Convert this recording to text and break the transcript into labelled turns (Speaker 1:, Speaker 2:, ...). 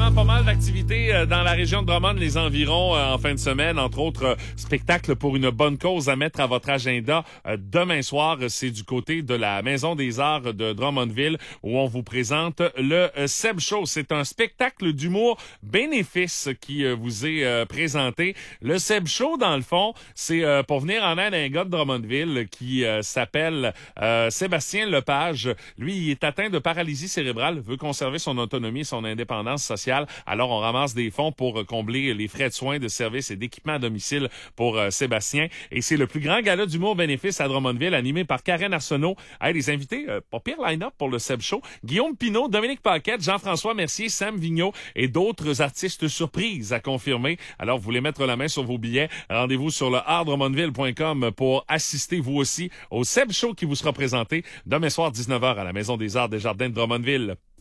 Speaker 1: évidemment pas mal d'activités dans la région de Drummond, les environs en fin de semaine, entre autres spectacles pour une bonne cause à mettre à votre agenda. Demain soir, c'est du côté de la Maison des Arts de Drummondville où on vous présente le Seb Show. C'est un spectacle d'humour bénéfice qui vous est présenté. Le Seb Show, dans le fond, c'est pour venir en aide à un gars de Drummondville qui s'appelle Sébastien Lepage. Lui, il est atteint de paralysie cérébrale, veut conserver son autonomie et son indépendance sociale. Alors, on ramasse des fonds pour combler les frais de soins, de services et d'équipement à domicile pour Sébastien. Et c'est le plus grand gala d'humour bénéfice à Drummondville, animé par Karen Arsenault. Hey, les invités, pas pire line-up pour le Seb Show. Guillaume Pinault, Dominique Paquette, Jean-François Mercier, Sam Vigneault et d'autres artistes surprises à confirmer. Alors, vous voulez mettre la main sur vos billets, rendez-vous sur le artdrummondville.com pour assister vous aussi au Seb Show qui vous sera présenté demain soir 19h à la Maison des Arts des Jardins de Drummondville.